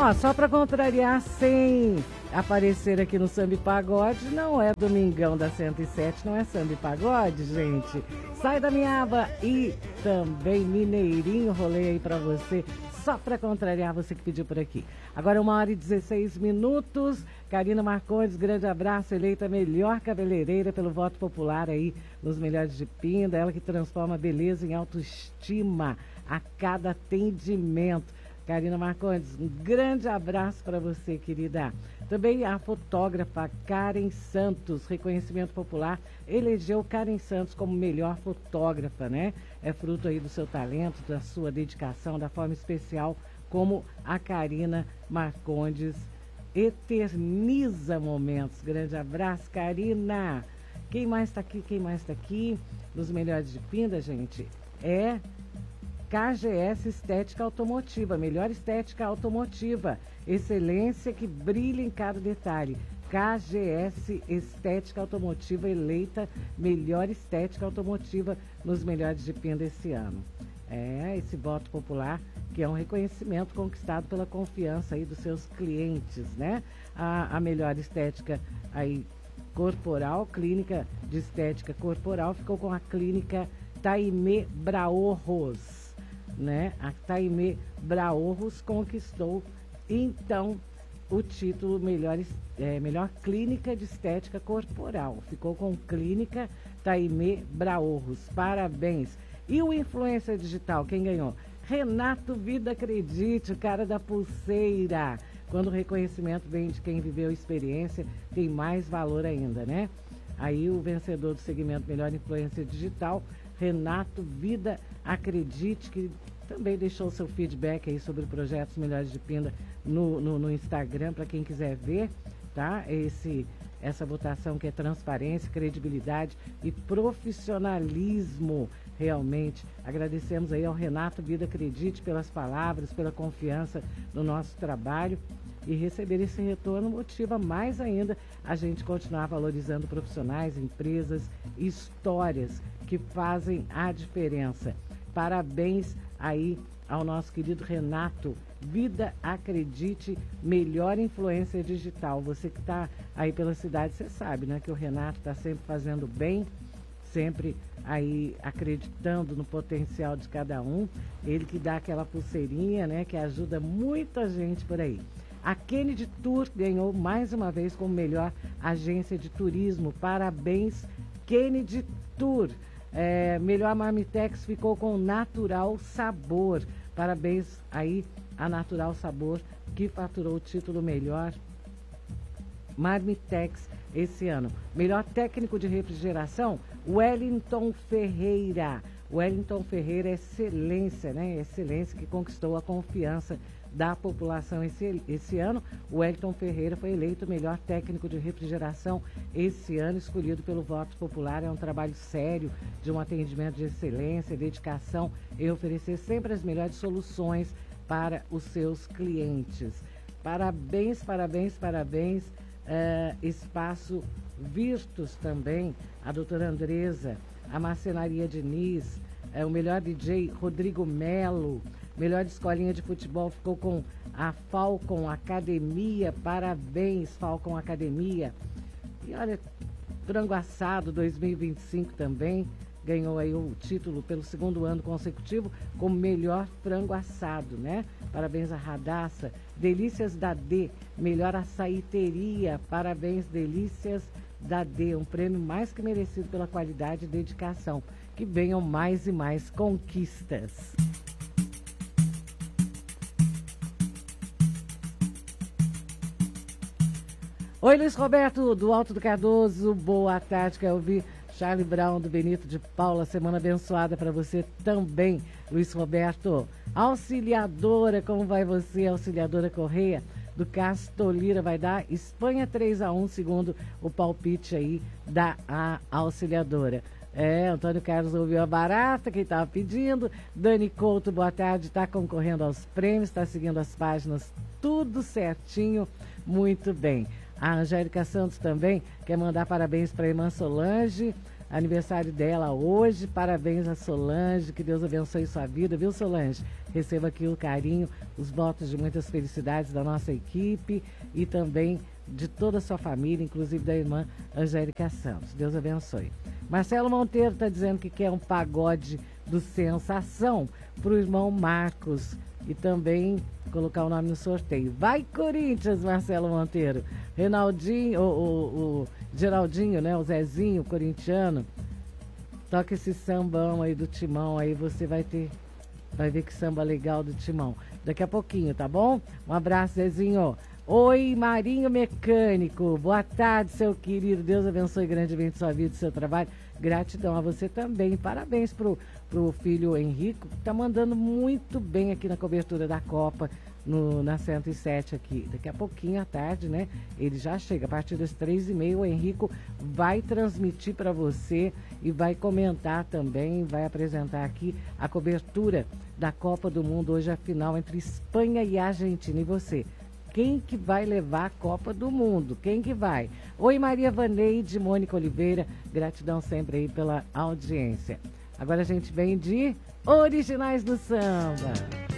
Ó, só para contrariar, sem aparecer aqui no Samba e Pagode, não é Domingão da 107, não é Samba e Pagode, gente. Sai da minha aba e também Mineirinho, rolei aí para você, só para contrariar você que pediu por aqui. Agora 1h16, Karina Marcondes, grande abraço, eleita melhor cabeleireira pelo voto popular aí nos Melhores de Pinda, ela que transforma a beleza em autoestima a cada atendimento. Karina Marcondes, um grande abraço para você, querida. Também a fotógrafa Karen Santos, reconhecimento popular, elegeu Karen Santos como melhor fotógrafa, né? É fruto aí do seu talento, da sua dedicação, da forma especial como a Karina Marcondes eterniza momentos. Grande abraço, Karina. Quem mais está aqui? Quem mais está aqui? Nos Melhores de Pinda, gente, é KGS Estética Automotiva, melhor estética automotiva, excelência que brilha em cada detalhe. KGS Estética Automotiva, eleita melhor estética automotiva nos Melhores de Pinda esse ano. É, esse voto popular que é um reconhecimento conquistado pela confiança aí dos seus clientes, né? A melhor estética aí corporal, clínica de estética corporal, ficou com a clínica Taimé Braorros. Né? A Taimé Braorros conquistou então o título melhor clínica de estética corporal. Ficou com clínica Taimé Braorros. Parabéns. E o influencer digital, quem ganhou? Renato Vida Acredite, o cara da pulseira. Quando o reconhecimento vem de quem viveu a experiência, tem mais valor ainda, né? Aí o vencedor do segmento Melhor Influencer Digital, Renato Vida Acredite, que também deixou seu feedback aí sobre projetos Melhores de Pinda no Instagram, para quem quiser ver, tá? Essa votação que é transparência, credibilidade e profissionalismo, realmente. Agradecemos aí ao Renato Vida Acredite pelas palavras, pela confiança no nosso trabalho, e receber esse retorno motiva mais ainda a gente continuar valorizando profissionais, empresas, histórias que fazem a diferença. Parabéns aí ao nosso querido Renato Vida Acredite, melhor influência digital. Você que está aí pela cidade, você sabe, né, que o Renato está sempre fazendo bem, sempre aí acreditando no potencial de cada um. Ele que dá aquela pulseirinha, né, que ajuda muita gente por aí. A Kennedy Tour ganhou mais uma vez como melhor agência de turismo. Parabéns, Kennedy Tour. Melhor Marmitex ficou com Natural Sabor. Parabéns aí a Natural Sabor, que faturou o título melhor Marmitex esse ano. Melhor técnico de refrigeração, Wellington Ferreira. Wellington Ferreira é excelência, né? Excelência que conquistou a confiança da população esse ano. O Wellington Ferreira foi eleito o melhor técnico de refrigeração esse ano, escolhido pelo voto popular. É um trabalho sério, de um atendimento de excelência, dedicação em oferecer sempre as melhores soluções para os seus clientes. Parabéns, parabéns, parabéns. Espaço Virtus também, a doutora Andresa, a Marcenaria Diniz, o melhor DJ Rodrigo Melo. Melhor escolinha de futebol ficou com a Falcon Academia. Parabéns, Falcon Academia. E olha, Frango Assado 2025 também ganhou aí o título pelo segundo ano consecutivo como melhor frango assado, né? Parabéns a Radassa. Delícias da D, melhor açaiteria. Parabéns, Delícias da D, um prêmio mais que merecido pela qualidade e dedicação. Que venham mais e mais conquistas. Oi, Luiz Roberto, do Alto do Cardoso, boa tarde, quer ouvir Charlie Brown, do Benito de Paula, semana abençoada para você também, Luiz Roberto. Auxiliadora, como vai você, Auxiliadora Correia, do Castolira, vai dar Espanha 3-1, segundo o palpite aí da Auxiliadora. Antônio Carlos ouviu a barata, quem estava pedindo. Dani Couto, boa tarde, está concorrendo aos prêmios, está seguindo as páginas, tudo certinho, muito bem. A Angélica Santos também quer mandar parabéns para a irmã Solange, aniversário dela hoje. Parabéns a Solange, que Deus abençoe sua vida, viu, Solange? Receba aqui o carinho, os votos de muitas felicidades da nossa equipe e também de toda a sua família, inclusive da irmã Angélica Santos. Deus abençoe. Marcelo Monteiro está dizendo que quer um pagode do Sensação para o irmão Marcos e também colocar o nome no sorteio. Vai, Corinthians, Marcelo Monteiro. Reinaldinho, o Geraldinho, né? O Zezinho, corintiano. Toca esse sambão aí do Timão, aí você vai ver que samba legal do Timão. Daqui a pouquinho, tá bom? Um abraço, Zezinho. Oi, Marinho Mecânico. Boa tarde, seu querido. Deus abençoe grandemente sua vida e seu trabalho. Gratidão a você também. Parabéns pro filho Henrico, que tá mandando muito bem aqui na cobertura da Copa, na 107 aqui. Daqui a pouquinho à tarde, né? Ele já chega. A partir das 3h30, o Henrico vai transmitir para você e vai comentar também, vai apresentar aqui a cobertura da Copa do Mundo. Hoje a final entre Espanha e Argentina. E você? Quem que vai levar a Copa do Mundo? Quem que vai? Oi, Maria Vaneide, Mônica Oliveira, gratidão sempre aí pela audiência. Agora a gente vem de Originais do Samba.